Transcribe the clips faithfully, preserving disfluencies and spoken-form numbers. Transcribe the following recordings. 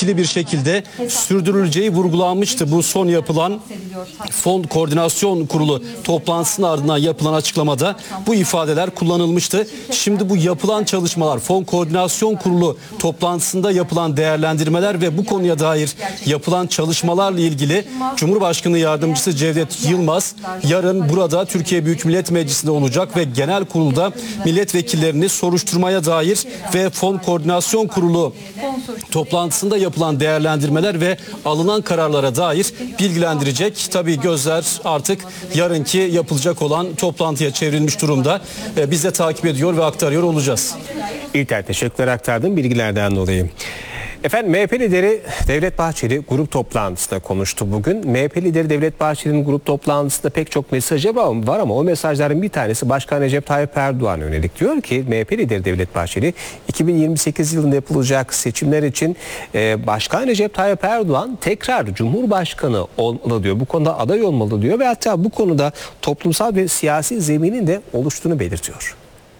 etkili bir şekilde sürdürüleceği vurgulanmıştı. Bu son yapılan Fon Koordinasyon Kurulu toplantısının ardından yapılan açıklamada bu ifadeler kullanılmıştı. Şimdi bu yapılan çalışmalar, Fon Koordinasyon Kurulu toplantısında yapılan değerlendirmeler ve bu konuya dair yapılan çalışmalarla ilgili Cumhurbaşkanı Yardımcısı Cevdet Yılmaz yarın burada Türkiye Büyük Millet Meclisi'nde olacak ve genel kurulda milletvekillerini soruşturmaya dair ve Fon Koordinasyon Kurulu toplantısında yapılan değerlendirmeler ve alınan kararlara dair bilgilendirecek. Tabii gözler artık yarınki yapılacak olan toplantıya çevrilmiş durumda. Biz de takip ediyor ve aktarıyor olacağız. İlker, teşekkürler aktardığım bilgilerden dolayı. Efendim, M H P lideri Devlet Bahçeli grup toplantısında konuştu bugün. M H P lideri Devlet Bahçeli'nin grup toplantısında pek çok mesajı var ama o mesajların bir tanesi Başkan Recep Tayyip Erdoğan'a yönelik. Diyor ki M H P lideri Devlet Bahçeli iki bin yirmi sekiz yılında yapılacak seçimler için e, Başkan Recep Tayyip Erdoğan tekrar Cumhurbaşkanı olmalı diyor. Bu konuda aday olmalı diyor ve hatta bu konuda toplumsal ve siyasi zeminin de oluştuğunu belirtiyor.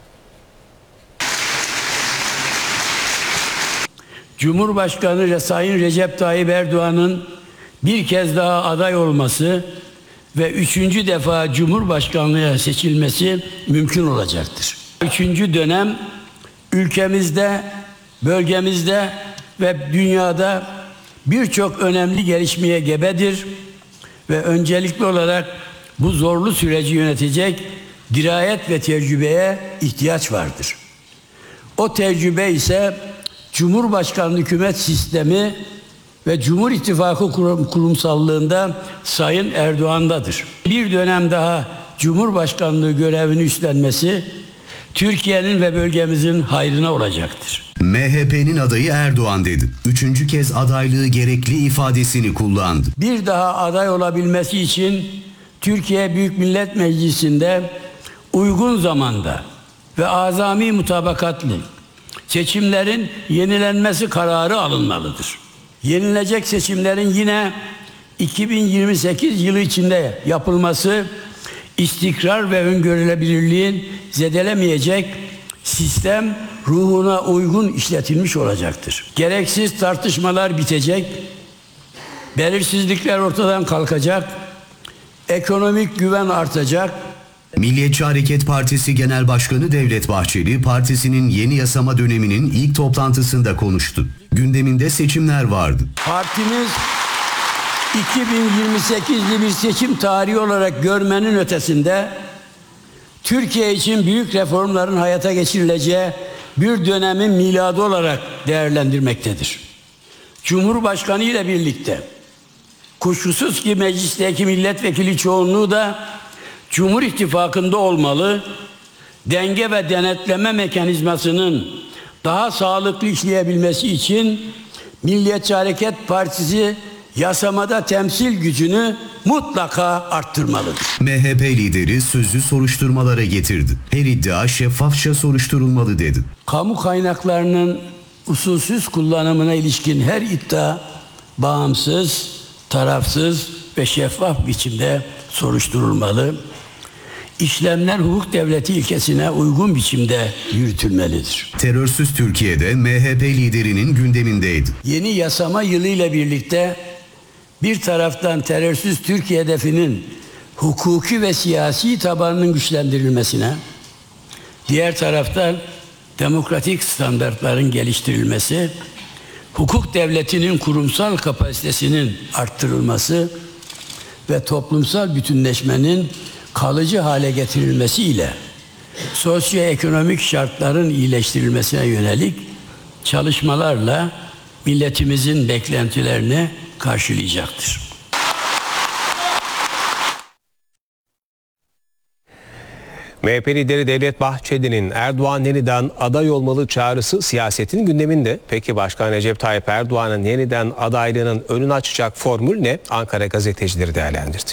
Cumhurbaşkanı Sayın Recep Tayyip Erdoğan'ın bir kez daha aday olması ve üçüncü defa Cumhurbaşkanlığına seçilmesi mümkün olacaktır. Üçüncü dönem ülkemizde, bölgemizde ve dünyada birçok önemli gelişmeye gebedir ve öncelikli olarak bu zorlu süreci yönetecek dirayet ve tecrübeye ihtiyaç vardır. O tecrübe ise Cumhurbaşkanlığı hükümet sistemi ve Cumhur İttifakı kurumsallığında Sayın Erdoğan'dadır. Bir dönem daha Cumhurbaşkanlığı görevini üstlenmesi Türkiye'nin ve bölgemizin hayrına olacaktır. M H P'nin adayı Erdoğan dedi. Üçüncü kez adaylığı gerekli ifadesini kullandı. Bir daha aday olabilmesi için Türkiye Büyük Millet Meclisi'nde uygun zamanda ve azami mutabakatlı seçimlerin yenilenmesi kararı alınmalıdır. Yenilecek seçimlerin yine iki bin yirmi sekiz yılı içinde yapılması istikrar ve öngörülebilirliğin zedelemeyecek sistem ruhuna uygun işletilmiş olacaktır. Gereksiz tartışmalar bitecek, belirsizlikler ortadan kalkacak, ekonomik güven artacak. Milliyetçi Hareket Partisi Genel Başkanı Devlet Bahçeli, partisinin yeni yasama döneminin ilk toplantısında konuştu. Gündeminde seçimler vardı. Partimiz iki bin yirmi sekizli bir seçim tarihi olarak görmenin ötesinde Türkiye için büyük reformların hayata geçirileceği bir dönemin miladı olarak değerlendirmektedir. Cumhurbaşkanı ile birlikte kuşkusuz ki meclisteki milletvekili çoğunluğu da Cumhur İttifakı'nda olmalı, denge ve denetleme mekanizmasının daha sağlıklı işleyebilmesi için Milliyetçi Hareket Partisi yasamada temsil gücünü mutlaka arttırmalıdır. M H P lideri sözü soruşturmalara getirdi. Her iddia şeffafça soruşturulmalı dedi. Kamu kaynaklarının usulsüz kullanımına ilişkin her iddia bağımsız, tarafsız ve şeffaf biçimde soruşturulmalı. İşlemler hukuk devleti ilkesine uygun biçimde yürütülmelidir. Terörsüz Türkiye'de M H P liderinin gündemindeydi. Yeni yasama yılı ile birlikte bir taraftan terörsüz Türkiye hedefinin hukuki ve siyasi tabanının güçlendirilmesine, diğer taraftan demokratik standartların geliştirilmesi, hukuk devletinin kurumsal kapasitesinin arttırılması ve toplumsal bütünleşmenin kalıcı hale getirilmesiyle sosyoekonomik şartların iyileştirilmesine yönelik çalışmalarla milletimizin beklentilerini karşılayacaktır. M H P lideri Devlet Bahçeli'nin Erdoğan yeniden aday olmalı çağrısı siyasetin gündeminde. Peki Başkan Recep Tayyip Erdoğan'ın yeniden adaylığının önünü açacak formül ne? Ankara gazetecileri değerlendirdi.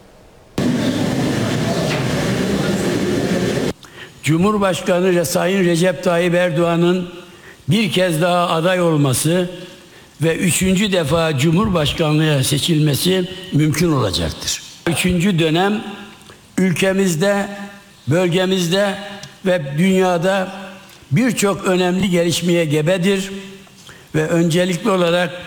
Cumhurbaşkanı Sayın Recep Tayyip Erdoğan'ın bir kez daha aday olması ve üçüncü defa Cumhurbaşkanlığına seçilmesi mümkün olacaktır. Üçüncü dönem ülkemizde, bölgemizde ve dünyada birçok önemli gelişmeye gebedir ve öncelikli olarak